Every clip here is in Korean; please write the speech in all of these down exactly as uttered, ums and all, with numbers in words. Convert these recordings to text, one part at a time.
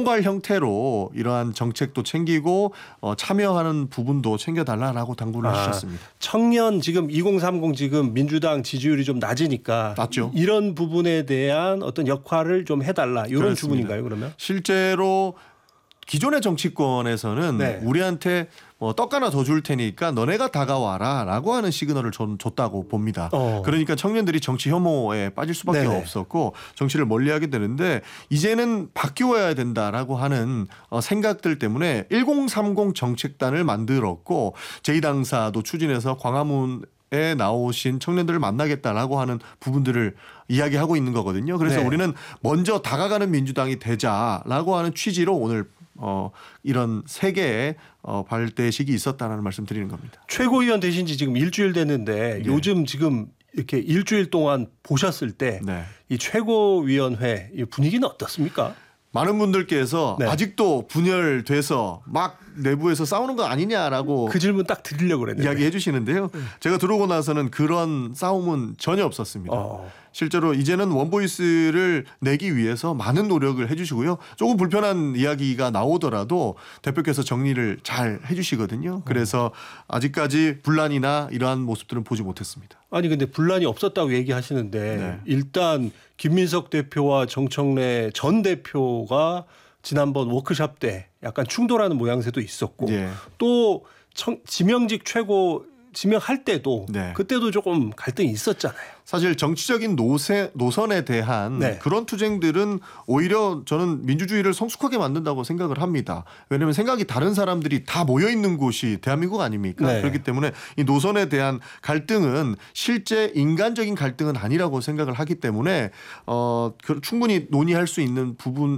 총괄 형태로 이러한 정책도 챙기고 어, 참여하는 부분도 챙겨달라라고 당부를 아, 해주셨습니다. 청년 지금 이공삼공 지금 민주당 지지율이 좀 낮으니까 낮죠. 이런 부분에 대한 어떤 역할을 좀 해달라 이런 그렇습니다. 주문인가요 그러면? 실제로 기존의 정치권에서는 네. 우리한테 뭐 떡 하나 더 줄 테니까 너네가 다가와라 라고 하는 시그널을 전 줬다고 봅니다. 어. 그러니까 청년들이 정치 혐오에 빠질 수밖에 네네. 없었고 정치를 멀리하게 되는데 이제는 바뀌어야 된다라고 하는 생각들 때문에 일공삼공 정책단을 만들었고 제이 당사도 추진해서 광화문 에 나오신 청년들을 만나겠다라고 하는 부분들을 이야기하고 있는 거거든요. 그래서 네. 우리는 먼저 다가가는 민주당이 되자라고 하는 취지로 오늘 어, 이런 세 개의 어, 발대식이 있었다는 말씀 드리는 겁니다. 최고위원 되신 지 지금 일주일 됐는데 네. 요즘 지금 이렇게 일주일 동안 보셨을 때 이 네. 최고위원회 이 분위기는 어떻습니까? 많은 분들께서 네. 아직도 분열돼서 막 내부에서 싸우는 거 아니냐라고 그 질문 딱 드리려고 그랬는데. 이야기해 주시는데요. 제가 들어오고 나서는 그런 싸움은 전혀 없었습니다. 어. 실제로 이제는 원보이스를 내기 위해서 많은 노력을 해 주시고요. 조금 불편한 이야기가 나오더라도 대표께서 정리를 잘 해 주시거든요. 그래서 아직까지 분란이나 이러한 모습들은 보지 못했습니다. 아니 근데 분란이 없었다고 얘기하시는데 네. 일단 김민석 대표와 정청래 전 대표가 지난번 워크숍 때 약간 충돌하는 모양새도 있었고 예. 또 청, 지명직 최고 지명할 때도 네. 그때도 조금 갈등이 있었잖아요. 사실 정치적인 노세, 노선에 대한 네. 그런 투쟁들은 오히려 저는 민주주의를 성숙하게 만든다고 생각을 합니다. 왜냐하면 생각이 다른 사람들이 다 모여 있는 곳이 대한민국 아닙니까? 네. 그렇기 때문에 이 노선에 대한 갈등은 실제 인간적인 갈등은 아니라고 생각을 하기 때문에 어, 그 충분히 논의할 수 있는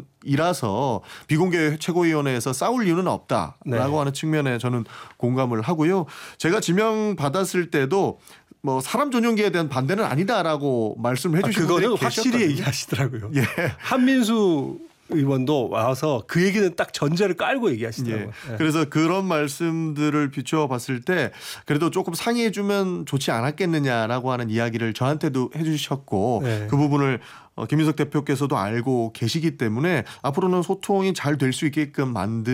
부분이라서 비공개 최고위원회에서 싸울 이유는 없다라고 네. 하는 측면에 저는 공감을 하고요. 제가 지명 받았을 때도 뭐 사람 전용기에 대한 반대는 아니다라고 말씀해 아, 주신 그거는 분들이 확실히 계셨거든요. 얘기하시더라고요. 예. 한민수 의원도 와서 그 얘기는 딱 전제를 깔고 얘기하시더라고요. 예. 예. 그래서 그런 말씀들을 비추어 봤을 때 그래도 조금 상의해 주면 좋지 않았겠느냐라고 하는 이야기를 저한테도 해 주셨고 네. 그 부분을 어, 김민석 대표께서도 알고 계시기 때문에 앞으로는 소통이 잘 될 수 있게끔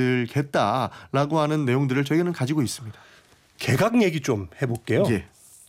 만들겠다라고 하는 내용들을 저희는 가지고 있습니다. 개각 얘기 좀 해볼게요. 예.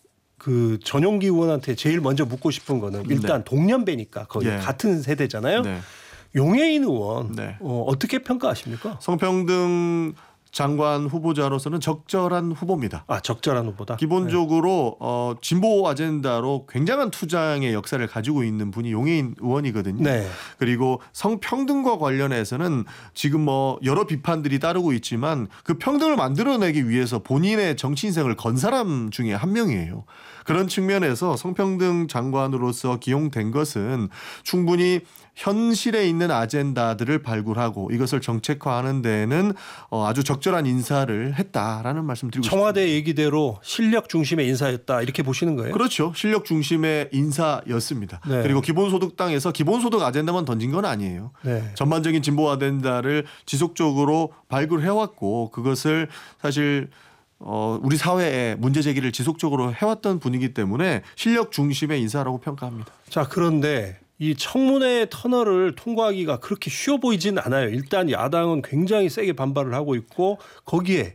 그 전용기 의원한테 제일 먼저 묻고 싶은 거는 일단 네. 동년배니까 거의 예. 같은 세대잖아요. 네. 용해인 의원 네. 어, 어떻게 평가하십니까? 성평등 장관 후보자로서는 적절한 후보입니다. 아 적절한 후보다. 기본적으로 어, 진보 아젠다로 굉장한 투쟁의 역사를 가지고 있는 분이 용해인 의원이거든요. 네. 그리고 성평등과 관련해서는 지금 뭐 여러 비판들이 따르고 있지만 그 평등을 만들어내기 위해서 본인의 정치 인생을 건 사람 중에 한 명이에요. 그런 측면에서 성평등 장관으로서 기용된 것은 충분히 현실에 있는 아젠다들을 발굴하고 이것을 정책화하는 데에는 아주 적절한 인사를 했다라는 말씀 드리고 청와대 싶습니다. 얘기대로 실력 중심의 인사였다 이렇게 보시는 거예요? 그렇죠. 실력 중심의 인사였습니다. 네. 그리고 기본소득당에서 기본소득 아젠다만 던진 건 아니에요. 네. 전반적인 진보 아젠다를 지속적으로 발굴해왔고 그것을 사실 어, 우리 사회에 문제 제기를 지속적으로 해왔던 분이기 때문에 실력 중심의 인사라고 평가합니다. 자 그런데 이 청문회 터널을 통과하기가 그렇게 쉬워 보이진 않아요. 일단 야당은 굉장히 세게 반발을 하고 있고 거기에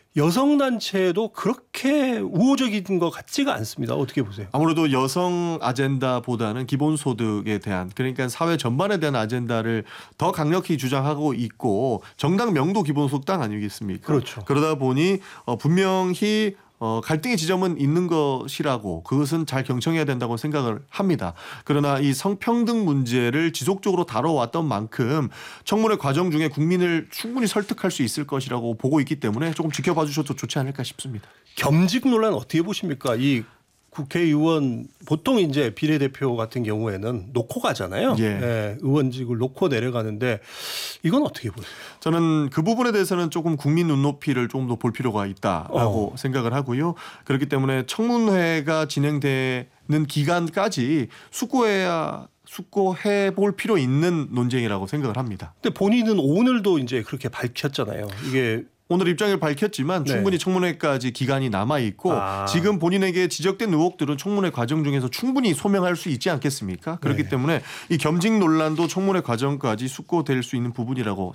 여성단체도 그렇게 우호적인 것 같지가 않습니다. 어떻게 보세요? 아무래도 여성 아젠다보다는 기본소득에 대한 그러니까 사회 전반에 대한 아젠다를 더 강력히 주장하고 있고 정당명도 기본소득당 아니겠습니까? 그렇죠. 그러다 보니 어, 분명히 어, 갈등의 지점은 있는 것이라고 그것은 잘 경청해야 된다고 생각을 합니다. 그러나 이 성평등 문제를 지속적으로 다뤄왔던 만큼 청문회 과정 중에 국민을 충분히 설득할 수 있을 것이라고 보고 있기 때문에 조금 지켜봐 주셔도 좋지 않을까 싶습니다. 겸직 논란 어떻게 보십니까? 이 국회의원 보통 이제 비례대표 같은 경우에는 놓고 가잖아요. 예. 예, 의원직을 놓고 내려가는데 이건 어떻게 보세요? 저는 그 부분에 대해서는 조금 국민 눈높이를 조금 더 볼 필요가 있다라고 어. 생각을 하고요. 그렇기 때문에 청문회가 진행되는 기간까지 숙고해야 숙고해 볼 필요 있는 논쟁이라고 생각을 합니다. 근데 본인은 오늘도 이제 그렇게 밝혔잖아요. 이게 오늘 입장을 밝혔지만 네. 충분히 청문회까지 기간이 남아 있고 아. 지금 본인에게 지적된 의혹들은 청문회 과정 중에서 충분히 소명할 수 있지 않겠습니까? 그렇기 네. 때문에 이 겸직 논란도 청문회 과정까지 숙고될 수 있는 부분이라고